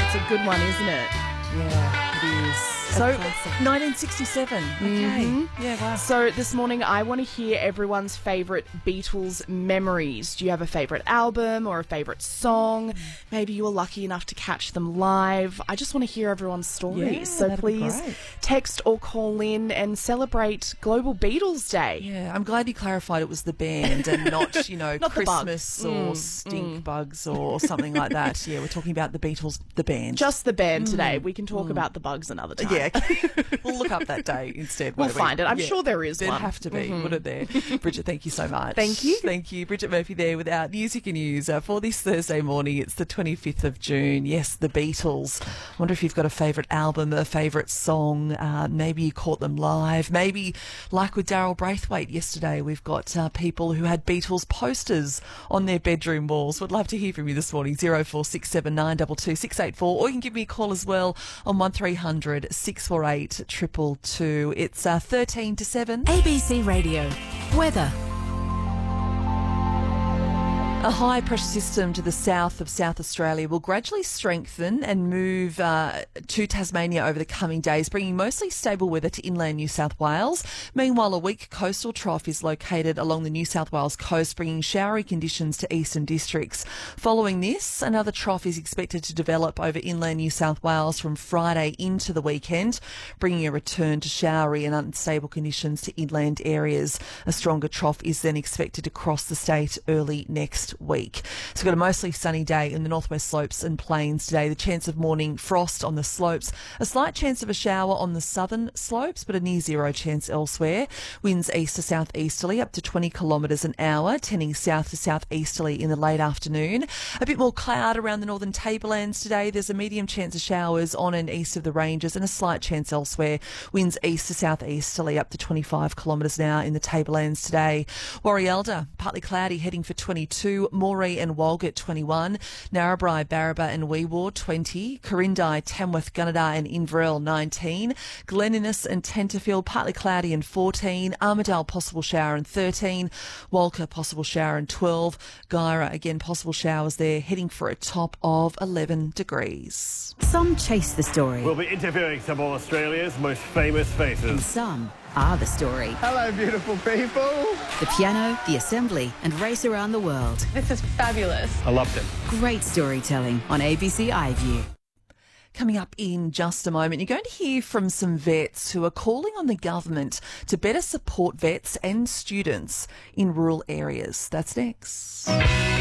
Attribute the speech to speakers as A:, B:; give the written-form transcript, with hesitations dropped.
A: It's a good one, isn't it?
B: Yeah, it is.
A: So,
B: 1967. Okay. Yeah, wow.
A: So this morning I want to hear everyone's favourite Beatles memories. Do you have a favourite album or a favourite song? Maybe you were lucky enough to catch them live. I just want to hear everyone's stories.
B: Yeah,
A: so
B: that'd be
A: please
B: great.
A: text or call in and celebrate Global Beatles Day.
B: Yeah, I'm glad you clarified it was the band and not,
A: Not the
B: Christmas or stink bugs or something like that. Yeah, we're talking about the Beatles, the band.
A: Just the band today. We can talk about the bugs another time.
B: Yeah, we'll look up that day instead.
A: We'll
B: won't we?
A: find it. I'm
B: Yeah.
A: sure there is
B: There'd
A: one.
B: have to be, wouldn't there? Bridget, thank you so much.
A: Thank you.
B: Thank you. Bridget Murphy there with our music and news for this Thursday morning. It's the 25th of June. Yes, the Beatles. Wonder if you've got a favourite album, a favourite song. Maybe you caught them live. Maybe, like with Daryl Braithwaite yesterday, we've got people who had Beatles posters on their bedroom walls. Would love to hear from you this morning. 0467 22684, or you can give me a call as well on 1300 648 222. It's 13 to 7.
C: ABC Radio. Weather.
B: A high pressure system to the south of South Australia will gradually strengthen and move to Tasmania over the coming days, bringing mostly stable weather to inland New South Wales. Meanwhile, a weak coastal trough is located along the New South Wales coast, bringing showery conditions to eastern districts. Following this, another trough is expected to develop over inland New South Wales from Friday into the weekend, bringing a return to showery and unstable conditions to inland areas. A stronger trough is then expected to cross the state early next week. So we've got a mostly sunny day in the northwest slopes and plains today. The chance of morning frost on the slopes, a slight chance of a shower on the southern slopes, but a near zero chance elsewhere. Winds east to southeasterly up to 20 kilometres an hour, tending south to southeasterly in the late afternoon. A bit more cloud around the northern tablelands today. There's a medium chance of showers on and east of the ranges and a slight chance elsewhere. Winds east to southeasterly up to 25 kilometres an hour in the tablelands today. Warrielda, partly cloudy, heading for 22. Moree and Walgett 21, Narrabri, Barraba and Weeward 20, Corindai, Tamworth, Gunnedah and Inverell 19, Glen Innes and Tenterfield partly cloudy and 14, Armidale possible shower and 13, Walker possible shower and 12, Guyra again possible showers there, heading for a top of 11 degrees.
C: Some chase the story.
D: We'll be interviewing some of Australia's most famous
C: And
D: faces.
C: some are the story.
D: Hello, beautiful people.
C: The piano, the assembly, and race around the world.
E: This is fabulous.
D: I loved it.
C: Great storytelling on ABC iView.
B: Coming up in just a moment, you're going to hear from some vets who are calling on the government to better support vets and students in rural areas. That's next.